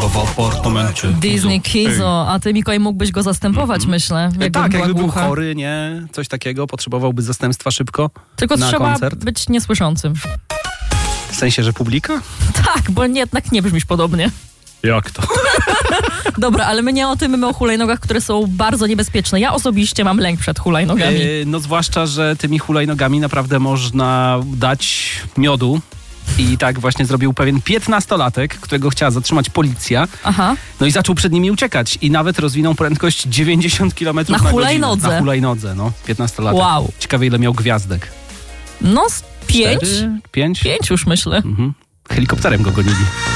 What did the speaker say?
w apartamencie. Disney Kizo, a ty, Mikołaj, mógłbyś go zastępować, myślę. Tak, była jakby był głucha. chory, nie? Coś takiego, potrzebowałby zastępstwa szybko. Tylko na trzeba koncert. być niesłyszącym. W sensie, że publika? Tak, bo jednak nie brzmisz podobnie. Jak to? Dobra, ale my nie o tym, my o hulajnogach, które są bardzo niebezpieczne. Ja osobiście mam lęk przed hulajnogami. No zwłaszcza, że tymi hulajnogami naprawdę można dać miodu. I tak właśnie zrobił pewien 15-latek, którego chciała zatrzymać policja. Aha. No i zaczął przed nimi uciekać. I nawet rozwinął prędgość 90 km na hulajnodze. godzinę. Na hulajnodze, no. 15-latek. Wow. Ciekawe, ile miał gwiazdek. No, z 5? 5? 5 już myślę. Helikopterem go gonili.